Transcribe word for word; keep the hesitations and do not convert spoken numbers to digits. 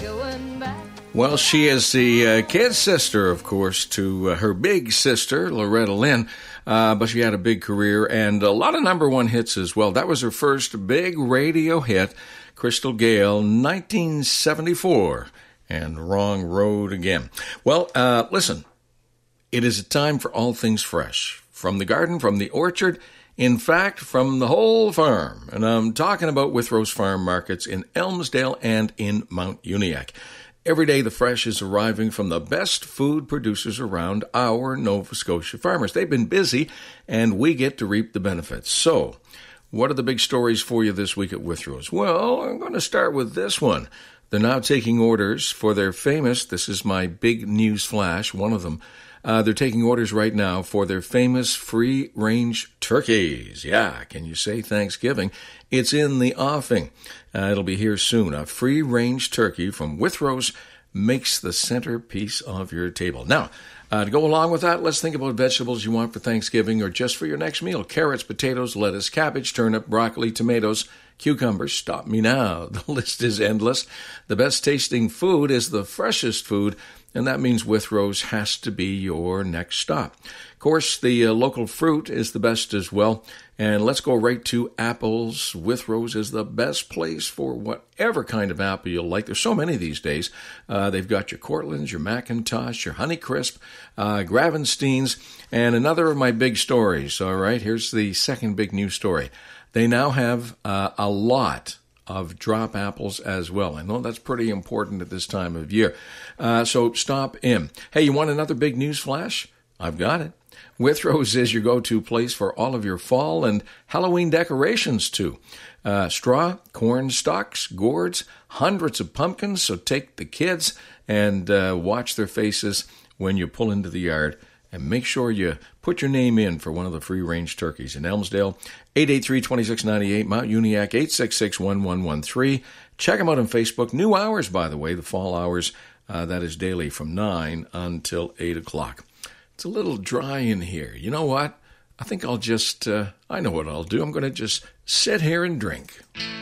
going back. Well, she is the uh, kid sister, of course, to uh, her big sister, Loretta Lynn, uh, but she had a big career and a lot of number one hits as well. That was her first big radio hit, Crystal Gayle, nineteen seventy-four, and Wrong Road Again. Well, uh, listen, it is a time for all things fresh, from the garden, from the orchard, in fact, from the whole farm. And I'm talking about Withrose Farm Markets in Elmsdale and in Mount Uniacke. Every day the fresh is arriving from the best food producers around, our Nova Scotia farmers. They've been busy, and we get to reap the benefits. So, what are the big stories for you this week at Withrose? Well, I'm going to start with this one. They're now taking orders for their famous, this is my big news flash, one of them, Uh, they're taking orders right now for their famous free-range turkeys. Yeah, can you say Thanksgiving? It's in the offing. Uh, it'll be here soon. A free-range turkey from Withrose makes the centerpiece of your table. Now, uh, to go along with that, let's think about vegetables you want for Thanksgiving or just for your next meal. Carrots, potatoes, lettuce, cabbage, turnip, broccoli, tomatoes, cucumbers. Stop me now. The list is endless. The best tasting food is the freshest food, and that means Withrose has to be your next stop. Of course, the uh, local fruit is the best as well. And let's go right to apples. Withrose is the best place for whatever kind of apple you like. There's so many these days. Uh, they've got your Cortlands, your Macintosh, your Honeycrisp, uh, Gravensteins, and another of my big stories. All right, here's the second big news story. They now have uh, a lot of drop apples as well. I know that's pretty important at this time of year. Uh, so stop in. Hey, you want another big news flash? I've got it. Withrose is your go-to place for all of your fall and Halloween decorations, too. Uh, straw, corn stalks, gourds, hundreds of pumpkins. So take the kids and uh, watch their faces when you pull into the yard. And make sure you put your name in for one of the free-range turkeys. In Elmsdale, eight eight three, two six nine eight, Mount Uniacke, eight six six, one one one three. Check them out on Facebook. New hours, by the way, the fall hours. Uh, that is daily from nine until eight o'clock. It's a little dry in here. You know what? I think I'll just, uh, I know what I'll do. I'm going to just sit here and drink.